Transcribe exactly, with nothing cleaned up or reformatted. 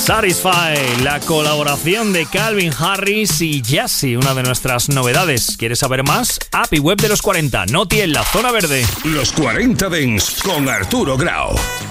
Satisfy, la colaboración de Calvin Harris y Jassy, una de nuestras novedades. ¿Quieres saber más? App y web de los cuarenta, Noti en la zona verde. Los cuarenta Dance con Arturo Grau.